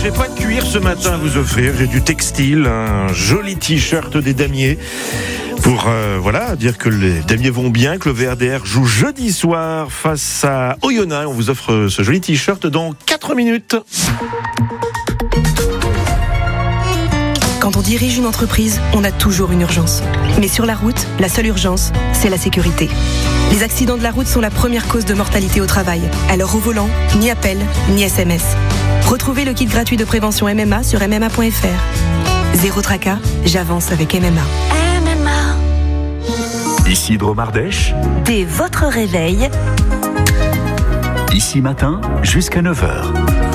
j'ai pas de cuir ce matin à vous offrir, j'ai du textile, un joli t-shirt des damiers pour dire que les damiers vont bien, que le VRDR joue jeudi soir face à Oyonnax. On vous offre ce joli t-shirt dans 4 minutes. Quand on dirige une entreprise, on a toujours une urgence. Mais sur la route, la seule urgence, c'est la sécurité. Les accidents de la route sont la première cause de mortalité au travail. Alors au volant, ni appel, ni SMS. Retrouvez le kit gratuit de prévention MMA sur mma.fr. Zéro tracas, j'avance avec MMA. Ici Drôme Ardèche. Dès votre réveil. Ici matin, jusqu'à 9h.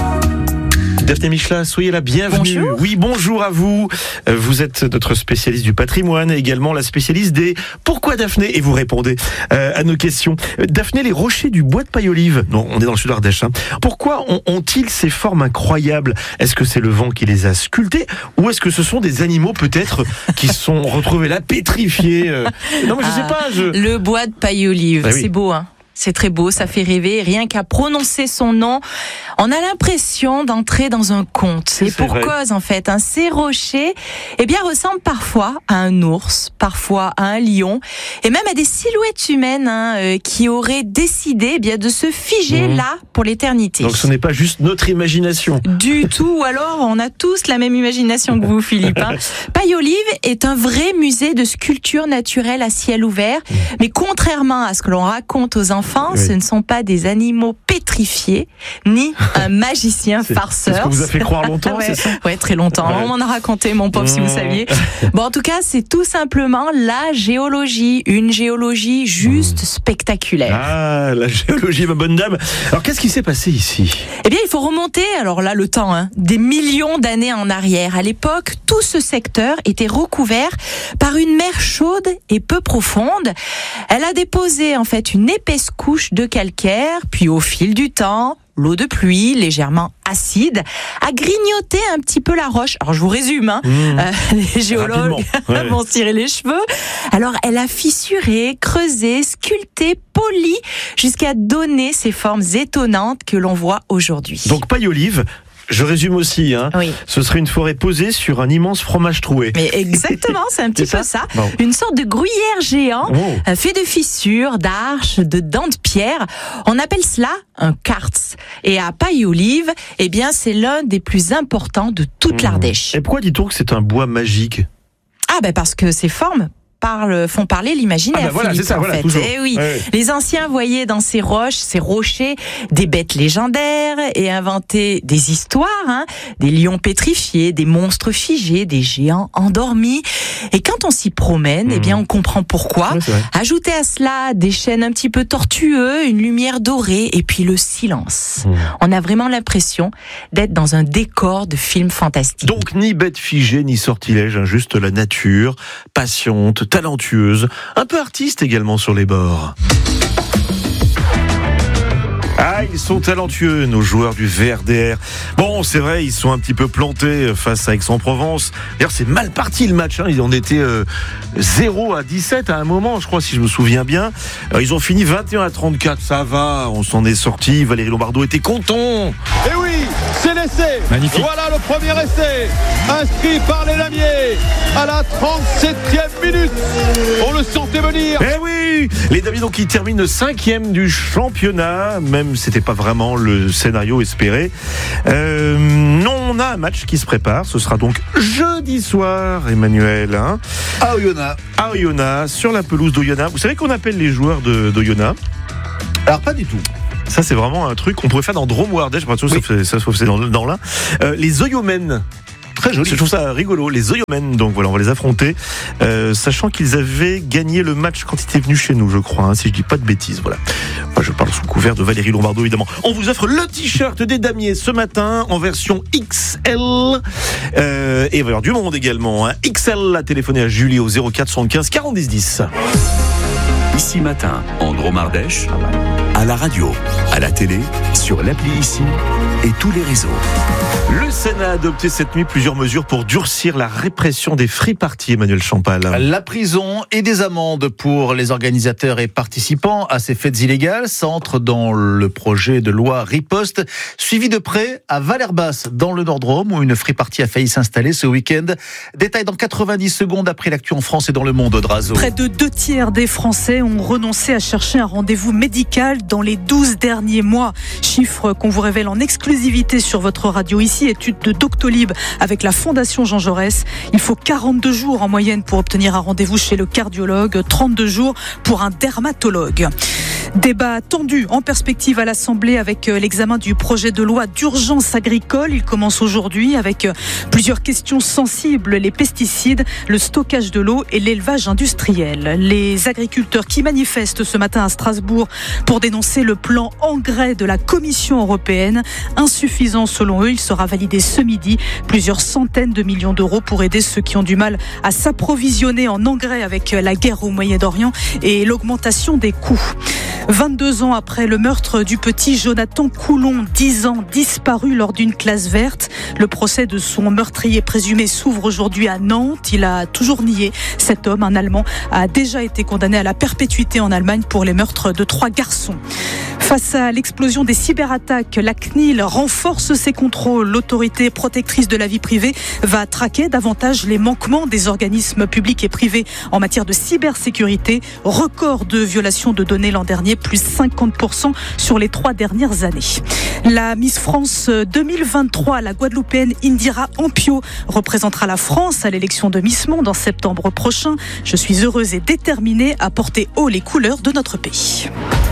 Daphné Michela, soyez la bienvenue. Bonjour. Oui, bonjour à vous. Vous êtes notre spécialiste du patrimoine et également la spécialiste des pourquoi Daphné, et vous répondez à nos questions. Daphné, les rochers du bois de Paille-Olive, non, on est dans le sud Ardèche, pourquoi ont-ils ces formes incroyables? Est-ce que c'est le vent qui les a sculptés ou est-ce que ce sont des animaux peut-être qui se sont retrouvés là pétrifiés? Non, mais je sais pas. Le bois de Paille-Olive, Ah oui. c'est beau, hein. C'est très beau, ça fait rêver. Rien qu'à prononcer son nom, on a l'impression d'entrer dans un conte. Et pour vrai. cause, en fait, ces rochers, ressemblent parfois à un ours, parfois à un lion, et même à des silhouettes humaines qui auraient décidé de se figer là pour l'éternité. Donc ce n'est pas juste notre imagination. Du tout, ou alors on a tous la même imagination que vous, Philippe. Paille-Olive est un vrai musée de sculpture naturelle à ciel ouvert, mais contrairement à ce que l'on raconte aux enfants, ce ne sont pas des animaux pétrifiés, ni un magicien farceur. C'est ce qu'on vous a fait croire longtemps, Ouais, c'est ça? ouais, très longtemps. Ouais. On m'en a raconté, mon pauvre, si vous saviez. Bon, en tout cas, c'est tout simplement la géologie, une géologie juste spectaculaire. Ah, la géologie, ma bonne dame. Alors, qu'est-ce qui s'est passé ici? Il faut remonter, alors là, le temps, des millions d'années en arrière. À l'époque, tout ce secteur était recouvert par une mer chaude et peu profonde. Elle a déposé, en fait, une épaisse couche de calcaire, puis au fil du temps, l'eau de pluie, légèrement acide, a grignoté un petit peu la roche. Alors, je vous résume, les géologues vont se tirer les cheveux. Alors, elle a fissuré, creusé, sculpté, poli, jusqu'à donner ces formes étonnantes que l'on voit aujourd'hui. Donc, Paille-Olive, je résume aussi, Oui. Ce serait une forêt posée sur un immense fromage troué. Mais exactement, c'est un petit C'est peu ça. Bon. Une sorte de gruyère géant, fait de fissures, d'arches, de dents de pierre. On appelle cela un karst. Et à Paille-Olive, c'est l'un des plus importants de toute l'Ardèche. Et pourquoi dit-on que c'est un bois magique? Parce que ces formes font parler l'imaginaire, voilà, Philippe, c'est ça, en voilà, fait. toujours. Eh oui. Ouais. Les anciens voyaient dans ces rochers, des bêtes légendaires et inventaient des histoires, des lions pétrifiés, des monstres figés, des géants endormis. Et quand on s'y promène, on comprend pourquoi. Ouais, c'est vrai. Ajoutez à cela des chênes un petit peu tortueux, une lumière dorée et puis le silence. On a vraiment l'impression d'être dans un décor de film fantastique. Donc, ni bête figée, ni sortilège, juste la nature, patiente, talentueuse, un peu artiste également sur les bords. Ah, ils sont talentueux, nos joueurs du VRDR. Bon, c'est vrai, ils sont un petit peu plantés face à Aix-en-Provence. D'ailleurs, c'est mal parti le match. Ils étaient 0-17 à un moment, je crois, si je me souviens bien. Alors, ils ont fini 21-34. Ça va, on s'en est sorti. Valérie Lombardo était content. Et oui, c'est l'essai. Magnifique. Voilà le premier essai, inscrit par les Damiers à la 37e minute. On le sentait venir. Eh oui, les Damiers donc qui terminent 5e du championnat, même c'était pas vraiment le scénario espéré. Non, on a un match qui se prépare. Ce sera donc jeudi soir, Emmanuel, à Oyonnax. À Oyonnax, sur la pelouse d'Oyonnax. Vous savez qu'on appelle les joueurs d'Oyonnax? Alors pas du tout. Ça, c'est vraiment un truc qu'on pourrait faire dans Drôme ou Ardèche, sauf que c'est dans l'un. Les Oyomènes. Très joli. Je trouve ça rigolo, les Oyomènes. Donc voilà, on va les affronter, sachant qu'ils avaient gagné le match quand ils étaient venus chez nous, je crois, si je dis pas de bêtises. Voilà. Enfin, je parle sous couvert de Valérie Lombardo, évidemment. On vous offre le t-shirt des Damiers ce matin en version XL. Et il va y avoir du monde également. XL, à téléphoner à Julie au 04 75 40 10. Ici matin, en Drôme Ardèche, à la radio, à la télé, sur l'appli Ici et tous les réseaux. Le Sénat a adopté cette nuit plusieurs mesures pour durcir la répression des free-parties, Emmanuel Champal. La prison et des amendes pour les organisateurs et participants à ces fêtes illégales, ça entre dans le projet de loi Riposte, suivi de près à Vallherbasse, dans le Nord-Drôme, où une free-party a failli s'installer ce week-end. Détail dans 90 secondes après l'actu en France et dans le monde, Drazo. Près de 2/3 des Français ont renoncé à chercher un rendez-vous médical dans les 12 derniers mois. Chiffre qu'on vous révèle en exclusivité sur votre radio ici. Étude de Doctolib avec la Fondation Jean Jaurès. Il faut 42 jours en moyenne pour obtenir un rendez-vous chez le cardiologue, 32 jours pour un dermatologue. Débat tendu en perspective à l'Assemblée avec l'examen du projet de loi d'urgence agricole. Il commence aujourd'hui avec plusieurs questions sensibles, les pesticides, le stockage de l'eau et l'élevage industriel. Les agriculteurs qui manifestent ce matin à Strasbourg pour dénoncer le plan engrais de la Commission européenne. Insuffisant selon eux, il sera validé ce midi. Plusieurs centaines de millions d'euros pour aider ceux qui ont du mal à s'approvisionner en engrais avec la guerre au Moyen-Orient et l'augmentation des coûts. 22 ans après le meurtre du petit Jonathan Coulon, 10 ans disparu lors d'une classe verte. Le procès de son meurtrier présumé s'ouvre aujourd'hui à Nantes. Il a toujours nié. Cet homme, un Allemand, a déjà été condamné à la perpétuité en Allemagne pour les meurtres de 3 garçons. Face à l'explosion des cyberattaques, la CNIL renforce ses contrôles. L'autorité protectrice de la vie privée va traquer davantage les manquements des organismes publics et privés en matière de cybersécurité. Record de violation de données l'an dernier, plus 50% sur les 3 dernières années. La Miss France 2023, la Guadeloupéenne Indira Ampio, représentera la France à l'élection de Miss Monde en septembre prochain. Je suis heureuse et déterminée à porter haut les couleurs de notre pays.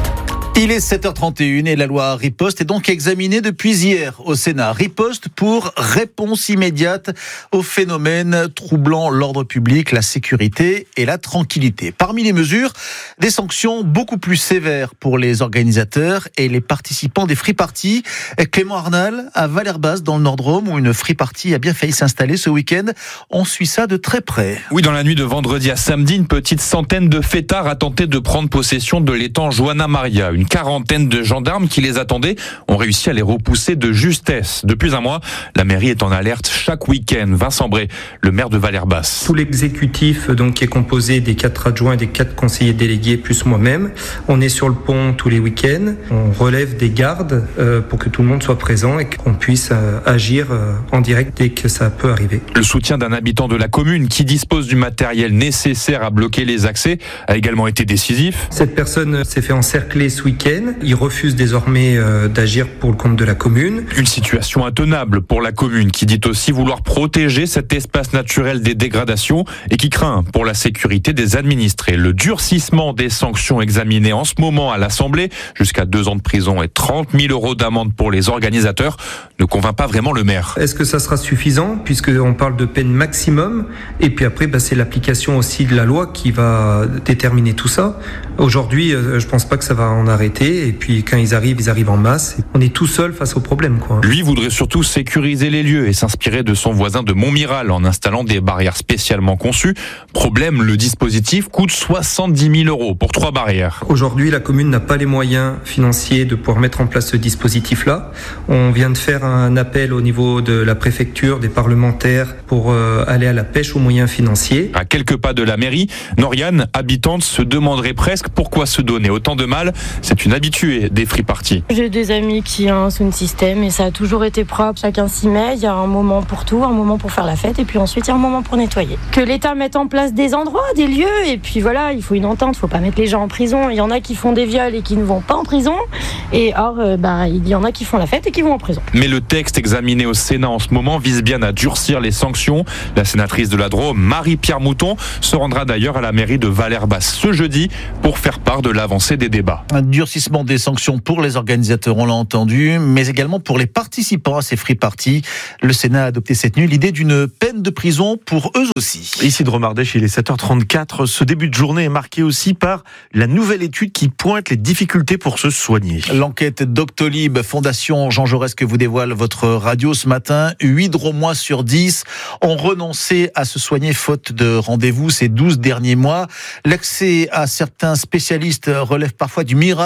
Il est 7h31 et la loi Riposte est donc examinée depuis hier au Sénat. Riposte pour réponse immédiate aux phénomènes troublant l'ordre public, la sécurité et la tranquillité. Parmi les mesures, des sanctions beaucoup plus sévères pour les organisateurs et les participants des free-parties. Clément Arnal à Vallherbasse dans le Nord-Drôme où une free-party a bien failli s'installer ce week-end. On suit ça de très près. Oui, dans la nuit de vendredi à samedi, une petite centaine de fêtards a tenté de prendre possession de l'étang Johanna Maria. Une quarantaine de gendarmes qui les attendaient ont réussi à les repousser de justesse. Depuis un mois, la mairie est en alerte chaque week-end. Vincent Bray, le maire de Vallherbasse. Tout l'exécutif donc qui est composé des 4 adjoints et des 4 conseillers délégués plus moi-même. On est sur le pont tous les week-ends. On relève des gardes pour que tout le monde soit présent et qu'on puisse agir en direct dès que ça peut arriver. Le soutien d'un habitant de la commune qui dispose du matériel nécessaire à bloquer les accès a également été décisif. Cette personne s'est fait encercler ce week-end. Il refuse désormais d'agir pour le compte de la commune. Une situation intenable pour la commune qui dit aussi vouloir protéger cet espace naturel des dégradations et qui craint pour la sécurité des administrés. Le durcissement des sanctions examinées en ce moment à l'Assemblée, jusqu'à 2 ans de prison et 30 000 euros d'amende pour les organisateurs, ne convainc pas vraiment le maire. Est-ce que ça sera suffisant puisqu'on parle de peine maximum et puis après c'est l'application aussi de la loi qui va déterminer tout ça. Aujourd'hui, je pense pas que ça va en arrêter et puis quand ils arrivent en masse. On est tout seul face au problème, quoi. Lui voudrait surtout sécuriser les lieux et s'inspirer de son voisin de Montmiral en installant des barrières spécialement conçues. Problème, le dispositif coûte 70 000 euros pour 3 barrières. Aujourd'hui, la commune n'a pas les moyens financiers de pouvoir mettre en place ce dispositif-là. On vient de faire un appel au niveau de la préfecture, des parlementaires pour aller à la pêche aux moyens financiers. À quelques pas de la mairie, Noriane, habitante, se demanderait presque pourquoi se donner autant de mal. C'est une habituée des free-parties. J'ai des amis qui ont un sound system et ça a toujours été propre. Chacun s'y met, il y a un moment pour tout, un moment pour faire la fête et puis ensuite il y a un moment pour nettoyer. Que l'État mette en place des endroits, des lieux et puis voilà, il faut une entente, il faut pas mettre les gens en prison. Il y en a qui font des viols et qui ne vont pas en prison et or il y en a qui font la fête et qui vont en prison. Mais le texte examiné au Sénat en ce moment vise bien à durcir les sanctions. La sénatrice de la Drôme, Marie-Pierre Mouton, se rendra d'ailleurs à la mairie de Vallherbasse ce jeudi pour faire part de l'avancée des débats. Un durcissement des sanctions pour les organisateurs, on l'a entendu, mais également pour les participants à ces free-parties. Le Sénat a adopté cette nuit l'idée d'une peine de prison pour eux aussi. Ici de Romardèche, il est 7h34. Ce début de journée est marqué aussi par la nouvelle étude qui pointe les difficultés pour se soigner. L'enquête Doctolib, Fondation Jean Jaurès que vous dévoile votre radio ce matin. 8 Drômois sur 10 ont renoncé à se soigner faute de rendez-vous ces 12 derniers mois. L'accès à certains spécialistes relève parfois du miracle.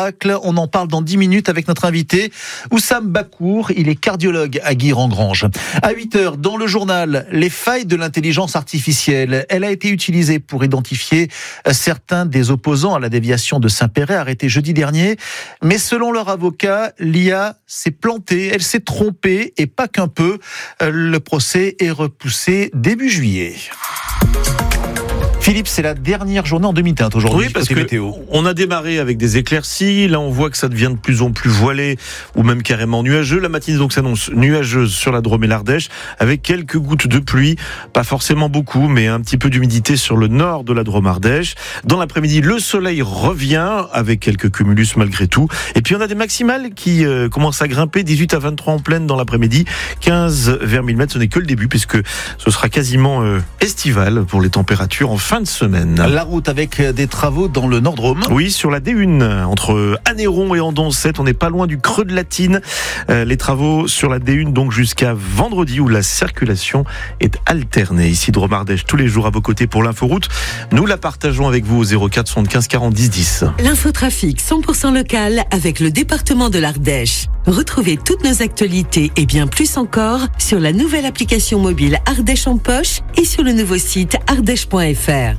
miracle. On en parle dans 10 minutes avec notre invité Oussam Bakour. Il est cardiologue à Guire-en-Grange. À 8h, dans le journal, les failles de l'intelligence artificielle. Elle a été utilisée pour identifier certains des opposants à la déviation de Saint-Péray, arrêtés jeudi dernier. Mais selon leur avocat, l'IA s'est plantée, elle s'est trompée et pas qu'un peu. Le procès est repoussé début juillet. Philippe, c'est la dernière journée en demi-teinte aujourd'hui. Oui, parce que météo. On a démarré avec des éclaircies. Là, on voit que ça devient de plus en plus voilé ou même carrément nuageux. La matinée donc s'annonce nuageuse sur la Drôme et l'Ardèche avec quelques gouttes de pluie. Pas forcément beaucoup, mais un petit peu d'humidité sur le nord de la Drôme-Ardèche. Dans l'après-midi, le soleil revient avec quelques cumulus malgré tout. Et puis, on a des maximales qui commencent à grimper. 18 à 23 en pleine dans l'après-midi. 15 vers 1000 mètres. Ce n'est que le début puisque ce sera quasiment estival pour les températures en fin de semaine. La route avec des travaux dans le Nord-Drôme. Oui, sur la D1, entre Anneyron et Andon-7, on n'est pas loin du creux de la Tine. Les travaux sur la D1 donc jusqu'à vendredi où la circulation est alternée. Ici Drôme Ardèche, tous les jours à vos côtés pour l'inforoute. Nous la partageons avec vous au 04 75 40 10 10. L'infotrafic 100% local avec le département de l'Ardèche. Retrouvez toutes nos actualités et bien plus encore sur la nouvelle application mobile Ardèche en poche et sur le nouveau site ardèche.fr.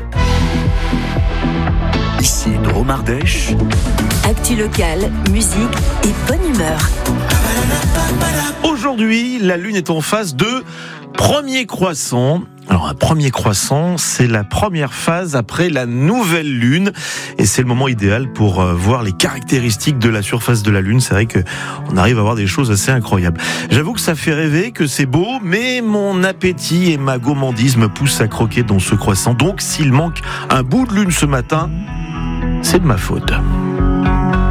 Ici Drôme Ardèche. Actu locale, musique et bonne humeur. Aujourd'hui, la Lune est en phase de premier croissant. Alors un premier croissant, c'est la première phase après la nouvelle Lune et c'est le moment idéal pour voir les caractéristiques de la surface de la Lune. C'est vrai que on arrive à voir des choses assez incroyables. J'avoue que ça fait rêver, que c'est beau, mais mon appétit et ma gourmandise me poussent à croquer dans ce croissant. Donc s'il manque un bout de Lune ce matin, c'est de ma faute.